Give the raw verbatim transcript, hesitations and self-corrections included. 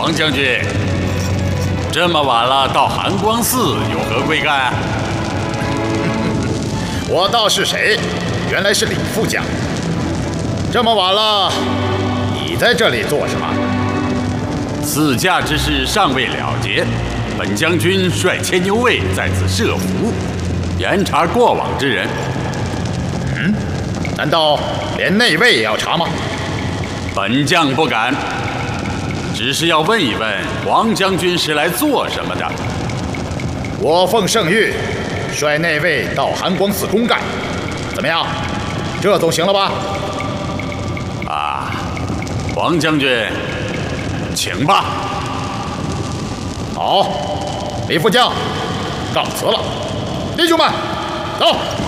王将军，这么晚了，到寒光寺有何贵干？ 我道是谁？原来是李副将。这么晚了，你在这里做什么？ 赐驾之事尚未了结，本将军率千牛卫在此设伏，严查过往之人。 嗯，难道连内卫也要查吗？ 本将不敢，只是要问一问王将军是来做什么的。 我奉圣谕，率内卫到寒光寺公干，怎么样？这总行了吧？ 啊，王将军，请吧。 好，李副将，告辞了。弟兄们，走。